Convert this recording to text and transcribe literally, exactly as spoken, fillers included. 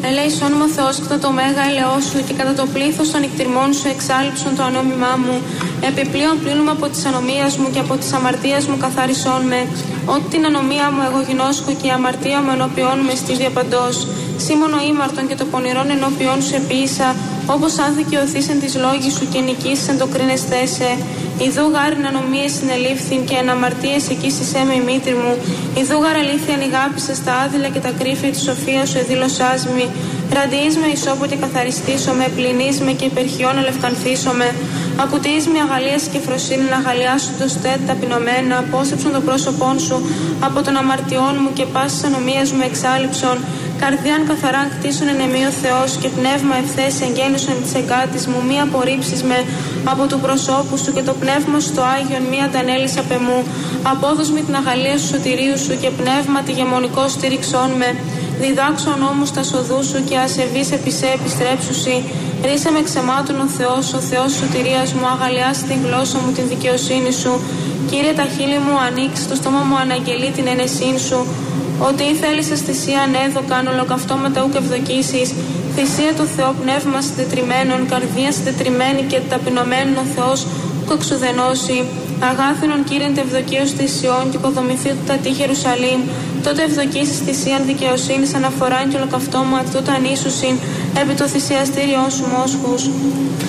Ελέησόν μου Θεός κατά το μέγα ελεός σου και κατά το πλήθος των νικτριμών σου εξάλειψον το ανώμημά μου. Επιπλέον πλύνουμε από τις ανομίας μου και από τις αμαρτίας μου καθάρισόν με. Ότι την ανομία μου εγώ γινώσκω και η αμαρτία μου ενώπιόν με στις διαπαντός. Σήμωνο ήμαρτον και το πονηρόν ενώπιόν σου επίησα, όπως αν δικαιωθήσεν της λόγης σου και νικήσεν το κρίνεσθέσε. Ιδού γάριν ανομίες συνελήφθην και εναμαρτίες εκείσισέ με η μήτρη μου. Ιδού γάρ αλήθεια ανηγάπησες τα άδειλα και τα κρύφια της σοφίας σου εδήλωσάς μη. Ραντιείς με ισόπο και καθαριστήσω με, πλυνείς με και υπερχιών ελευκανθήσω με. Ακουτείς με αγαλίαση και φροσύνη να αγαλιάσουν το στέτ ταπεινωμένα, απόστρεψον το πρόσωπόν σου από των αμαρτιών μου και πάσης ανομίας μου εξάλληψον. Καρδιάν καθαράν κτίσον εν εμεί ο Θεός και πνεύμα ευθές εγγέννησον της εγκάτης μου, μη απορρίψεις με από του προσώπου σου και το πνεύμα σου το Άγιον μη αντανέλεις απ' εμού. Απόδος με την αγαλία σου σωτηρίου σου και πνεύμα τη γεμονικό στήριξόν με. Διδάξον όμως τα σοδού σου και ασεβείς επί σε επιστρέψουσι. Ρίσε με ξεμάτων ο Θεός, ο Θεός σωτηρίας μου, αγαλιάσει την γλώσσα μου την δικαιοσύνη σου. Κύριε τα χείλη μου ανοίξει, το στόμα μου αναγγελεί την ενεσύν σου. Ότι ή θέλησες θυσία ανέδωκαν, ολοκαυτώματα ούκ ευδοκίσεις. Θυσία το Θεό πνεύμα συντετριμένων, καρδία συντετριμένη και ταπεινωμένων ο Θεός ούκ εξουδενώσει. Αγάθινον Κύριεν τε ευδοκίως της Ιών και οικοδομηθεί του τα τείχη Ιερουσαλήμ. Τότε ευδοκίσεις θυσίαν δικαιοσύνης αναφοράν και ολοκαυτώματα, τότε ανήσουσιν επί το θυσιαστήριό σου μόσχους.